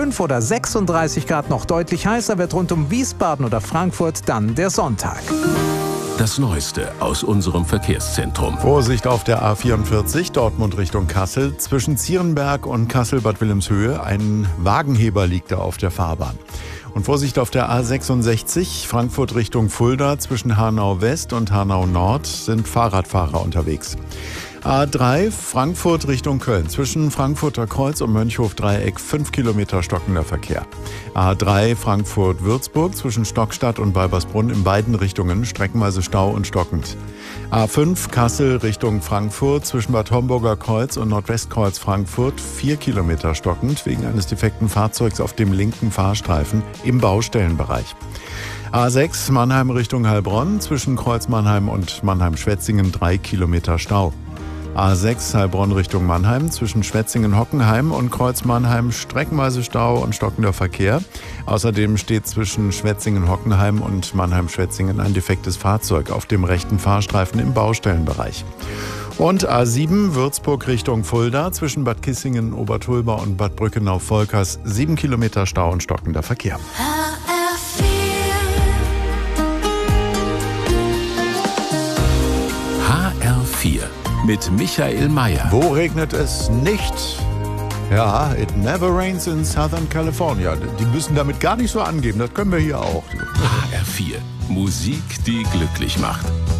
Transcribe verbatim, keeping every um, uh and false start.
fünf oder sechsunddreißig Grad, noch deutlich heißer wird rund um Wiesbaden oder Frankfurt dann der Sonntag. Das Neueste aus unserem Verkehrszentrum. Vorsicht auf der A vierundvierzig, Dortmund Richtung Kassel. Zwischen Zierenberg und Kassel-Bad Wilhelmshöhe. Ein Wagenheber liegt da auf der Fahrbahn. Und Vorsicht auf der A sechsundsechzig, Frankfurt Richtung Fulda. Zwischen Hanau West und Hanau Nord sind Fahrradfahrer unterwegs. A drei, Frankfurt Richtung Köln. Zwischen Frankfurter Kreuz und Mönchhof-Dreieck fünf Kilometer stockender Verkehr. A drei, Frankfurt-Würzburg. Zwischen Stockstadt und Balbersbrunn in beiden Richtungen streckenweise Stau und stockend. A fünf, Kassel Richtung Frankfurt. Zwischen Bad Homburger Kreuz und Nordwestkreuz Frankfurt vier Kilometer stockend wegen eines defekten Fahrzeugs auf dem linken Fahrstreifen im Baustellenbereich. A sechs, Mannheim Richtung Heilbronn. Zwischen Kreuz Mannheim und Mannheim-Schwetzingen drei Kilometer Stau. A sechs Heilbronn Richtung Mannheim, zwischen Schwetzingen-Hockenheim und Kreuz Mannheim streckenweise Stau und stockender Verkehr. Außerdem steht zwischen Schwetzingen-Hockenheim und Mannheim-Schwetzingen ein defektes Fahrzeug auf dem rechten Fahrstreifen im Baustellenbereich. Und A sieben Würzburg Richtung Fulda, zwischen Bad Kissingen, Obertulba und Bad Brückenau-Volkers sieben Kilometer Stau und stockender Verkehr. H R vier mit Michael Mayer. Wo regnet es nicht? Ja, it never rains in Southern California. Die müssen damit gar nicht so angeben, das können wir hier auch. H R vier, Musik, die glücklich macht.